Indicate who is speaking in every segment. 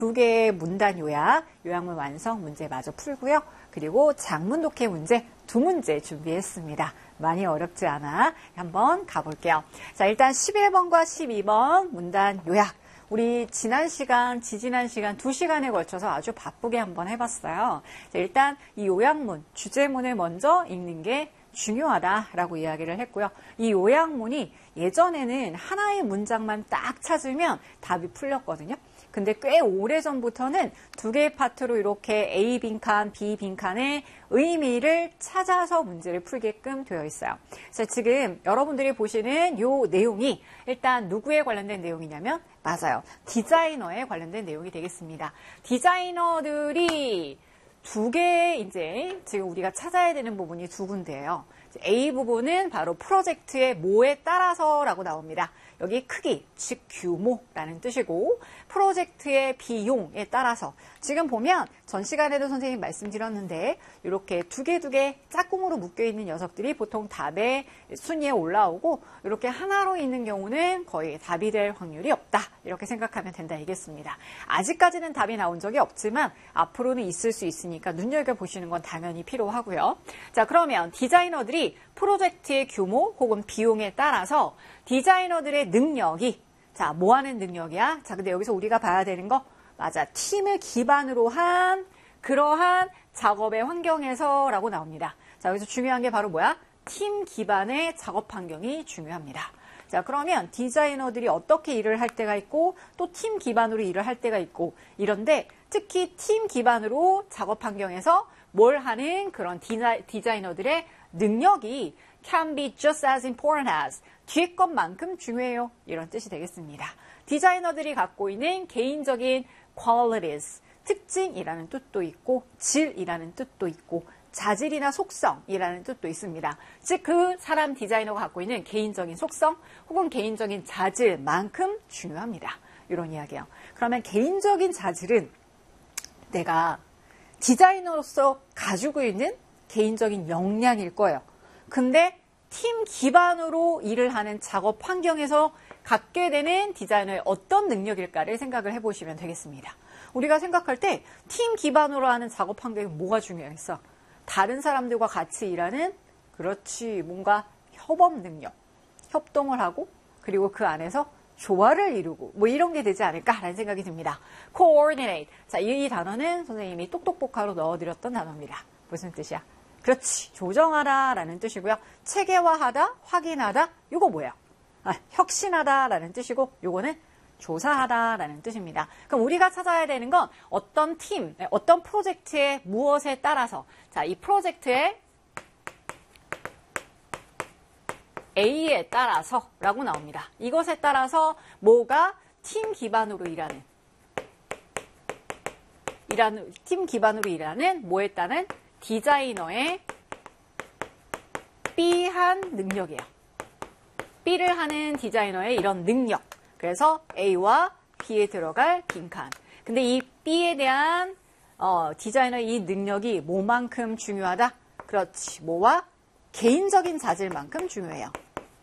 Speaker 1: 두 개의 문단 요약, 요약문 완성 문제 마저 풀고요. 그리고 작문 독해 문제 2문제 준비했습니다. 많이 어렵지 않아. 한번 가볼게요. 자, 일단 11번과 12번 문단 요약. 우리 지난 시간, 지지난 시간 2시간에 걸쳐서 아주 바쁘게 한번 해봤어요. 자, 일단 이 요약문, 주제문을 먼저 읽는 게 중요하다라고 이야기를 했고요. 이 요약문이 예전에는 하나의 문장만 딱 찾으면 답이 풀렸거든요. 근데 꽤 오래전부터는 두 개의 파트로 이렇게 A 빈칸, B 빈칸의 의미를 찾아서 문제를 풀게끔 되어 있어요. 그래서 지금 여러분들이 보시는 이 내용이 일단 누구에 관련된 내용이냐면 맞아요. 디자이너에 관련된 내용이 되겠습니다. 디자이너들이 두 개의 이제 지금 우리가 찾아야 되는 부분이 두 군데예요. A 부분은 바로 프로젝트의 뭐에 따라서라고 나옵니다. 여기 크기, 즉 규모라는 뜻이고 프로젝트의 비용에 따라서 지금 보면 전 시간에도 선생님이 말씀드렸는데 이렇게 두 개 짝꿍으로 묶여있는 녀석들이 보통 답의 순위에 올라오고 이렇게 하나로 있는 경우는 거의 답이 될 확률이 없다. 이렇게 생각하면 된다 이겠습니다. 아직까지는 답이 나온 적이 없지만 앞으로는 있을 수 있으니까 눈여겨보시는 건 당연히 필요하고요. 자, 그러면 디자이너들이 프로젝트의 규모 혹은 비용에 따라서 디자이너들의 능력이 자, 뭐 하는 능력이야? 자, 근데 여기서 우리가 봐야 되는 거 맞아. 팀을 기반으로 한 그러한 작업의 환경에서라고 나옵니다. 자, 여기서 중요한 게 바로 뭐야? 팀 기반의 작업 환경이 중요합니다. 자, 그러면 디자이너들이 어떻게 일을 할 때가 있고 또 팀 기반으로 일을 할 때가 있고 이런데 특히 팀 기반으로 작업 환경에서 뭘 하는 그런 디자이너들의 능력이 can be just as important as 뒤에 것만큼 중요해요. 이런 뜻이 되겠습니다. 디자이너들이 갖고 있는 개인적인 qualities, 특징이라는 뜻도 있고 질이라는 뜻도 있고 자질이나 속성이라는 뜻도 있습니다. 즉 그 사람 디자이너가 갖고 있는 개인적인 속성 혹은 개인적인 자질만큼 중요합니다. 이런 이야기예요. 그러면 개인적인 자질은 내가 디자이너로서 가지고 있는 개인적인 역량일 거예요. 근데 팀 기반으로 일을 하는 작업 환경에서 갖게 되는 디자이너의 어떤 능력일까를 생각을 해보시면 되겠습니다. 우리가 생각할 때 팀 기반으로 하는 작업 환경이 뭐가 중요했어? 다른 사람들과 같이 일하는 그렇지 뭔가 협업 능력, 협동을 하고 그리고 그 안에서 조화를 이루고 뭐 이런 게 되지 않을까라는 생각이 듭니다. coordinate. 자, 이 단어는 선생님이 똑똑복화로 넣어드렸던 단어입니다. 무슨 뜻이야? 그렇지. 조정하다라는 뜻이고요. 체계화하다, 확인하다. 이거 뭐예요? 혁신하다라는 뜻이고 요거는 조사하다라는 뜻입니다. 그럼 우리가 찾아야 되는 건 어떤 팀, 어떤 프로젝트의 무엇에 따라서 자, 이 프로젝트의 A에 따라서라고 나옵니다. 이것에 따라서 뭐가 팀 기반으로 일하는 팀 기반으로 일하는 뭐에 따른 디자이너의 B한 능력이에요. B를 하는 디자이너의 이런 능력. 그래서 A와 B에 들어갈 빈칸. 근데 이 B에 대한 디자이너의 이 능력이 뭐만큼 중요하다? 그렇지. 뭐와? 개인적인 자질만큼 중요해요.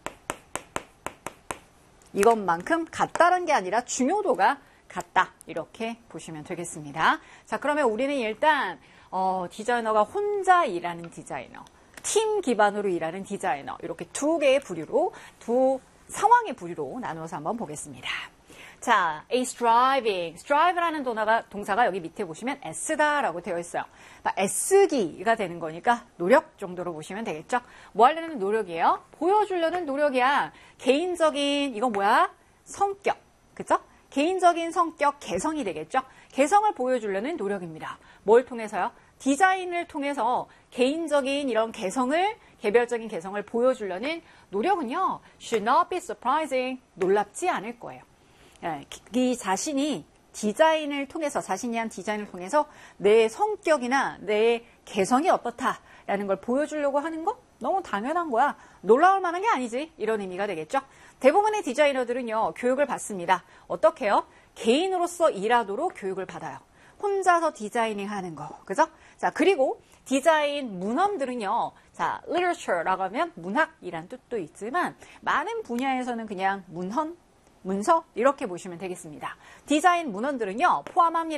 Speaker 1: 이것만큼 같다는 게 아니라 중요도가 같다. 이렇게 보시면 되겠습니다. 자, 그러면 우리는 일단 디자이너가 혼자 일하는 디자이너, 팀 기반으로 일하는 디자이너 이렇게 두 개의 부류로 두 상황의 부류로 나누어서 한번 보겠습니다. 자, A striving. strive라는 동사가 여기 밑에 보시면 S다라고 되어 있어요. 애쓰기가 되는 거니까 노력 정도로 보시면 되겠죠. 뭐 하려는 노력이에요? 보여주려는 노력이야. 개인적인 이건 뭐야? 성격. 그죠? 개인적인 성격 개성이 되겠죠. 개성을 보여주려는 노력입니다. 뭘 통해서요? 디자인을 통해서 개인적인 이런 개성을 개별적인 개성을 보여주려는 노력은요. should not be surprising. 놀랍지 않을 거예요. 이 자신이 디자인을 통해서 자신이 한 디자인을 통해서 내 성격이나 내 개성이 어떻다라는 걸 보여주려고 하는 거 너무 당연한 거야. 놀라울 만한 게 아니지. 이런 의미가 되겠죠. 대부분의 디자이너들은요. 교육을 받습니다. 어떻게 해요? 개인으로서 일하도록 교육을 받아요. 혼자서 디자이닝 하는 거. 그죠? 자, 그리고 디자인 문헌들은요. 자, literature라고 하면 문학이란 뜻도 있지만 많은 분야에서는 그냥 문헌, 문서 이렇게 보시면 되겠습니다. 디자인 문헌들은요 포함합니다.